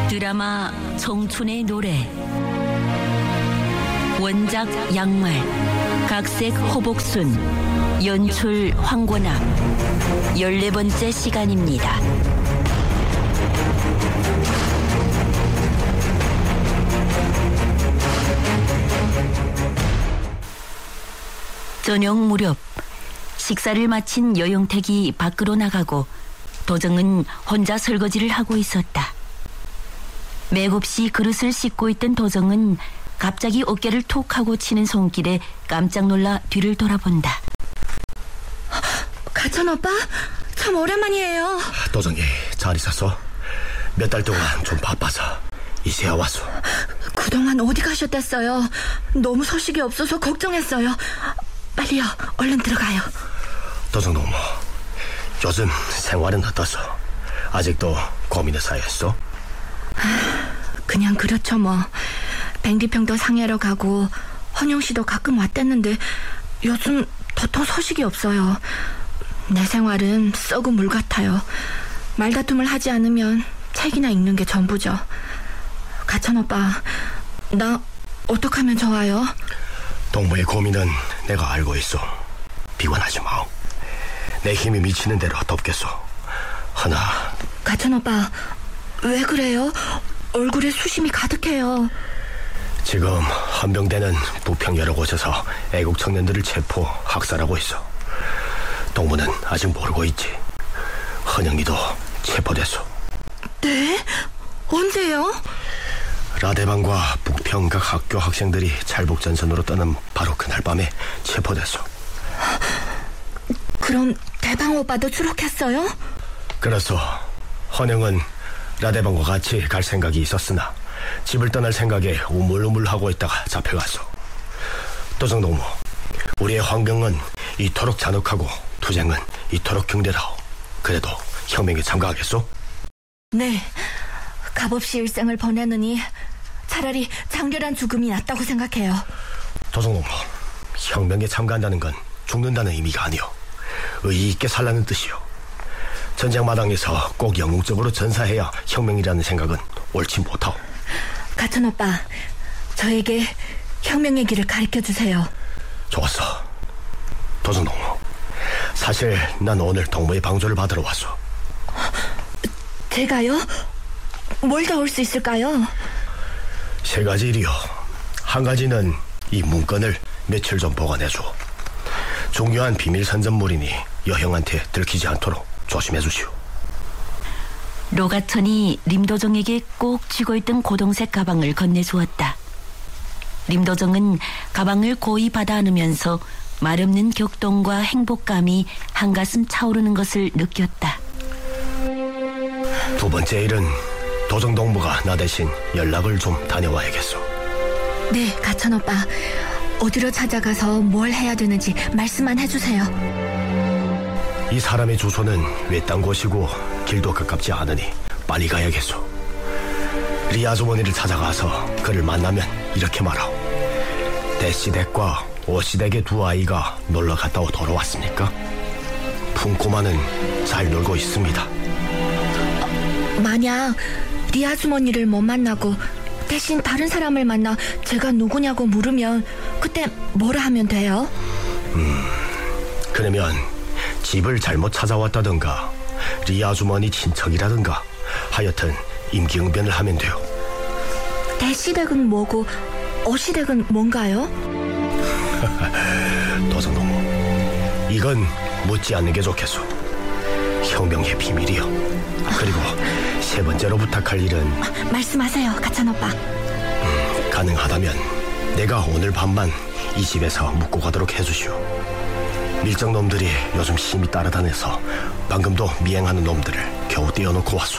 드라마 청춘의 노래. 원작 양말, 각색 허복순, 연출 황권학. 14번째 시간입니다. 저녁 무렵 식사를 마친 여영택이 밖으로 나가고 도정은 혼자 설거지를 하고 있었다. 맥없이 그릇을 씻고 있던 도정은 갑자기 어깨를 톡 하고 치는 손길에 깜짝 놀라 뒤를 돌아본다. 가천 오빠? 참 오랜만이에요. 도정이 잘 있었어? 몇 달 동안 좀 바빠서 이제야 왔어. 그동안 어디 가셨댔어요? 너무 소식이 없어서 걱정했어요. 빨리요, 얼른 들어가요. 도정 너무 요즘 생활은 어떠소? 아직도 고민의 사이였어? 그냥 그렇죠 뭐. 뱅디평도 상해러 가고 헌영씨도 가끔 왔댔는데 요즘 도통 소식이 없어요. 내 생활은 썩은 물 같아요. 말다툼을 하지 않으면 책이나 읽는 게 전부죠. 가천 오빠, 나 어떡 하면 좋아요? 동무의 고민은 내가 알고 있어. 비관하지 마. 내 힘이 미치는 대로 돕겠소. 하나. 가천 오빠, 왜 그래요? 얼굴에 수심이 가득해요. 지금 헌병대는 부평 여러 곳에서 애국 청년들을 체포, 학살하고 있어. 동무는 아직 모르고 있지. 헌영이도 체포됐어. 네? 언제요? 라대방과 부평 각 학교 학생들이 찰복전선으로 떠난 바로 그날 밤에 체포됐어. 그럼 대방 오빠도 추록했어요? 그래서 헌영은 라대방과 같이 갈 생각이 있었으나 집을 떠날 생각에 우물우물하고 있다가 잡혀갔어. 도정동무, 우리의 환경은 이토록 잔혹하고 투쟁은 이토록 경대라오. 그래도 혁명에 참가하겠소? 네, 값없이 일생을 보내느니 차라리 장렬한 죽음이 낫다고 생각해요. 도정동무, 혁명에 참가한다는 건 죽는다는 의미가 아니오. 의의 있게 살라는 뜻이오. 전쟁 마당에서 꼭 영웅적으로 전사해야 혁명이라는 생각은 옳지 못하오. 가천 오빠, 저에게 혁명의 길을 가르쳐주세요. 좋았어. 도정동무, 사실 난 오늘 동무의 방조를 받으러 왔어. 제가요? 뭘 더 올 수 있을까요? 세 가지 일이요. 한 가지는 이 문건을 며칠 좀 보관해줘. 중요한 비밀 선전물이니 여형한테 들키지 않도록 조심해 주시오. 로가천이 림도정에게 꼭 쥐고 있던 고동색 가방을 건네주었다. 림도정은 가방을 고이 받아 안으면서 말없는 격동과 행복감이 한가슴 차오르는 것을 느꼈다. 두 번째 일은 도정동무가 나 대신 연락을 좀 다녀와야겠어. 네, 가천 오빠, 어디로 찾아가서 뭘 해야 되는지 말씀만 해주세요. 이 사람의 주소는 외딴 곳이고 길도 가깝지 않으니 빨리 가야겠소. 리 아주머니를 찾아가서 그를 만나면 이렇게 말하오. 대시댁과 오시댁의 두 아이가 놀러 갔다고 돌아왔습니까? 품고마는 잘 놀고 있습니다. 만약 리 아주머니를 못 만나고 대신 다른 사람을 만나 제가 누구냐고 물으면 그때 뭐라 하면 돼요? 그러면 집을 잘못 찾아왔다든가 리 아주머니 친척이라든가 하여튼 임기응변을 하면 돼요. 대시댁은 뭐고 어시댁은 뭔가요? 도정동무, 이건 묻지 않는 게 좋겠소. 혁명의 비밀이요. 그리고 세 번째로 부탁할 일은 말씀하세요, 가천 오빠. 가능하다면 내가 오늘 밤만 이 집에서 묵고 가도록 해주시오. 밀정놈들이 요즘 심히 따라다녀서 방금도 미행하는 놈들을 겨우 떼어놓고 왔소.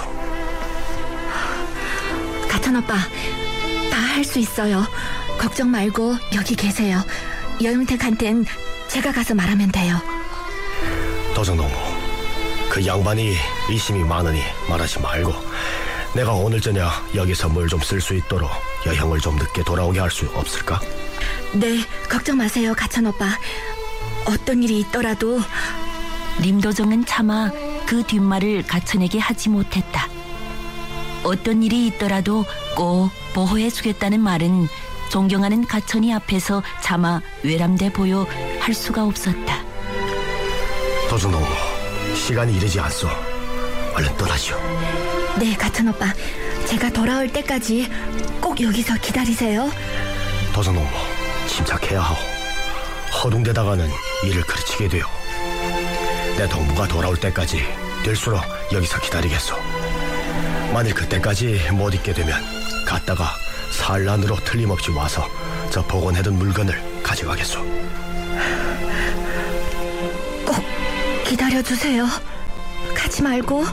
가천 오빠, 다 할 수 있어요. 걱정 말고 여기 계세요. 여영택한텐 제가 가서 말하면 돼요. 도정동무, 그 양반이 의심이 많으니 말하지 말고 내가 오늘 저녁 여기서 뭘 좀 쓸 수 있도록 여형을 좀 늦게 돌아오게 할 수 없을까? 네, 걱정 마세요, 가천 오빠. 어떤 일이 있더라도. 림도정은 차마 그 뒷말을 가천에게 하지 못했다. 어떤 일이 있더라도 꼭 보호해주겠다는 말은 존경하는 가천이 앞에서 차마 외람돼 보여 할 수가 없었다. 도전동무, 시간이 이르지 않소. 얼른 떠나시오. 네, 가천 오빠. 제가 돌아올 때까지 꼭 여기서 기다리세요. 도전동무, 침착해야 하오. 허둥대다가는 일을 그르치게 돼요. 내 동무가 돌아올 때까지 될수록 여기서 기다리겠소. 만일 그때까지 못 있게 되면 갔다가 산란으로 틀림없이 와서 저 복원해둔 물건을 가져가겠소. 꼭 기다려주세요. 가지 말고.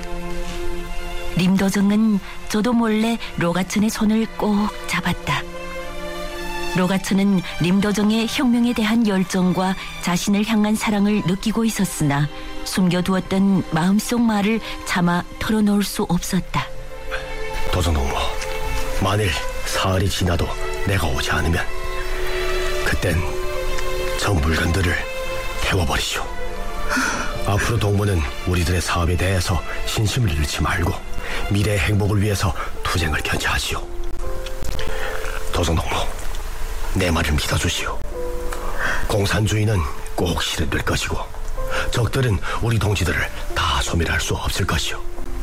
림도정은 저도 몰래 로가천의 손을 꼭 잡았다. 로가천은 림도정의 혁명에 대한 열정과 자신을 향한 사랑을 느끼고 있었으나 숨겨두었던 마음속 말을 차마 털어놓을 수 없었다. 도전동무, 만일 사흘이 지나도 내가 오지 않으면 그땐 저 물건들을 태워버리시오. 앞으로 동무는 우리들의 사업에 대해서 신심을 잃지 말고 미래의 행복을 위해서 투쟁을 견제하시오. 도전동무, 내 말을 믿어주시오. 공산주의는 꼭 실현될 것이고 적들은 우리 동지들을 다 소멸할 수 없을 것이오.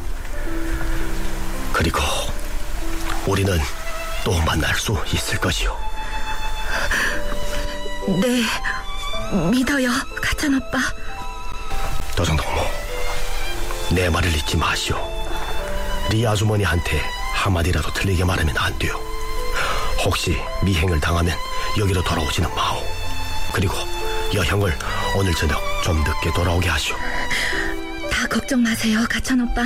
그리고 우리는 또 만날 수 있을 것이오. 네, 믿어요, 가천 오빠. 도전동무, 내 말을 잊지 마시오. 리 아주머니한테 한마디라도 틀리게 말하면 안 돼요. 혹시 미행을 당하면 여기로 돌아오지는 마오. 그리고 여형을 오늘 저녁 좀 늦게 돌아오게 하시오. 다 걱정 마세요, 가천 오빠.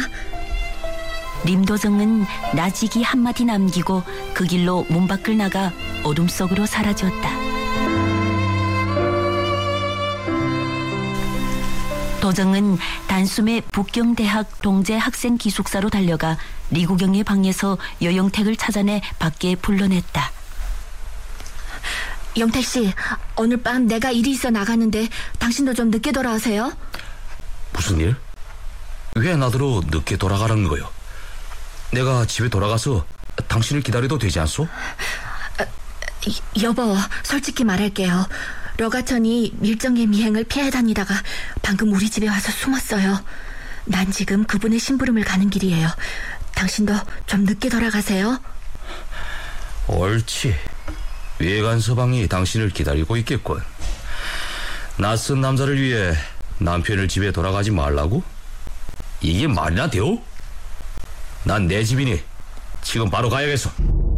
림도정은 나지기 한마디 남기고 그 길로 문 밖을 나가 어둠 속으로 사라졌다. 도정은 단숨에 북경대학 동제학생 기숙사로 달려가 리구경의 방에서 여영택을 찾아내 밖에 불러냈다. 영택씨, 오늘 밤 내가 일이 있어 나가는데 당신도 좀 늦게 돌아오세요. 무슨 일? 왜 나더러 늦게 돌아가라는 거요? 내가 집에 돌아가서 당신을 기다려도 되지 않소? 여보, 솔직히 말할게요. 로가천이 밀정의 미행을 피해 다니다가 방금 우리 집에 와서 숨었어요. 난 지금 그분의 심부름을 가는 길이에요. 당신도 좀 늦게 돌아가세요. 옳지. 외간 서방이 당신을 기다리고 있겠군. 낯선 남자를 위해 남편을 집에 돌아가지 말라고? 이게 말이나 돼요? 난 내 집이니 지금 바로 가야겠어.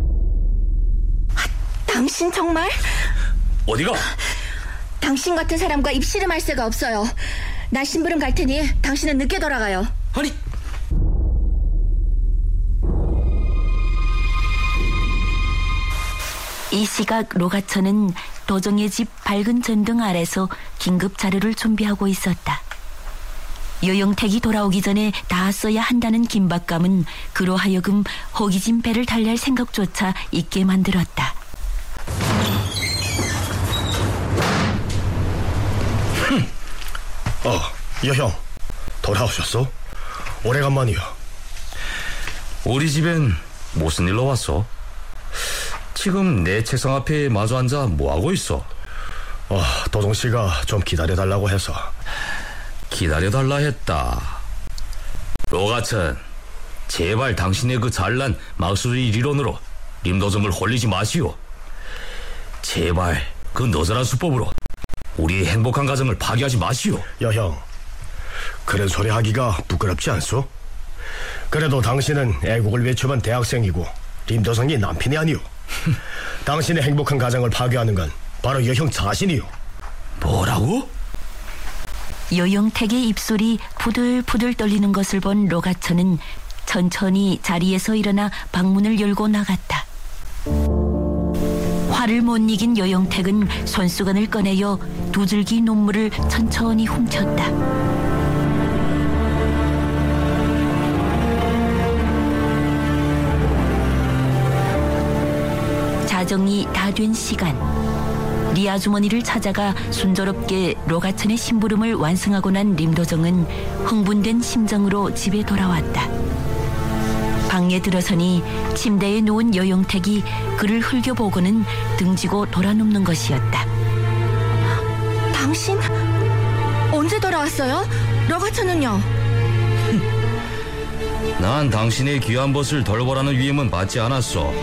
당신 정말? 어디가? 당신 같은 사람과 입씨름할 새가 없어요. 나 심부름 갈 테니 당신은 늦게 돌아가요. 아니, 이 시각 로가천은 도정의 집 밝은 전등 아래서 긴급 자료를 준비하고 있었다. 여영택이 돌아오기 전에 다 써야 한다는 긴박감은 그로 하여금 허기진 배를 달랠 생각조차 있게 만들었다. 여형, 돌아오셨어? 오래간만이요. 우리 집엔 무슨 일로 왔어? 지금 내 책상 앞에 마주 앉아 뭐하고 있어? 도정씨가 좀 기다려달라고 해서. 기다려달라 했다. 로가천, 제발 당신의 그 잘난 막수리理論으로 림도정을 홀리지 마시오. 제발 그 너절한 수법으로 우리의 행복한 가정을 파괴하지 마시오. 여형, 그런 소리 하기가 부끄럽지 않소? 그래도 당신은 애국을 외쳐본 대학생이고 림도정이 남편이 아니오. 당신의 행복한 가정을 파괴하는 건 바로 여형 자신이오. 뭐라고? 여영택의 입술이 부들부들 떨리는 것을 본 로가천은 천천히 자리에서 일어나 방문을 열고 나갔다. 화를 못 이긴 여영택은 손수건을 꺼내어 두 줄기 눈물을 천천히 훔쳤다. 자정이 다 된 시간, 리 아주머니를 찾아가 순조롭게 로가천의 심부름을 완성하고 난 림도정은 흥분된 심정으로 집에 돌아왔다. 방에 들어서니 침대에 누운 여용택이 그를 흘겨보고는 등지고 돌아눕는 것이었다. 당신 언제 돌아왔어요? 러가천은요? 난 당신의 귀한 벗을 돌보라는 위임은 받지 않았소.